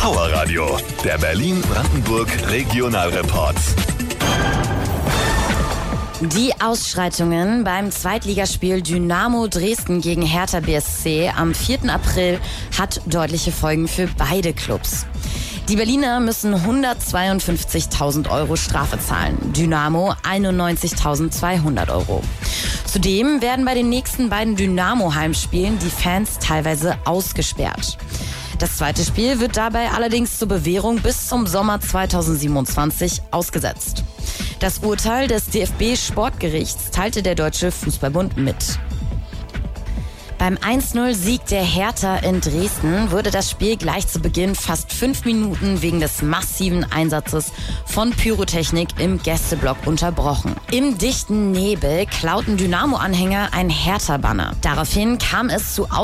Power Radio, der Berlin-Brandenburg Regionalreport. Die Ausschreitungen beim Zweitligaspiel Dynamo Dresden gegen Hertha BSC am 4. April hat deutliche Folgen für beide Clubs. Die Berliner müssen 152.000 Euro Strafe zahlen, Dynamo 91.200 Euro. Zudem werden bei den nächsten beiden Dynamo-Heimspielen die Fans teilweise ausgesperrt. Das zweite Spiel wird dabei allerdings zur Bewährung bis zum Sommer 2027 ausgesetzt. Das Urteil des DFB-Sportgerichts teilte der Deutsche Fußballbund mit. Beim 1-0-Sieg der Hertha in Dresden wurde das Spiel gleich zu Beginn fast 5 Minuten wegen des massiven Einsatzes von Pyrotechnik im Gästeblock unterbrochen. Im dichten Nebel klauten Dynamo-Anhänger ein Hertha-Banner. Daraufhin kam es zu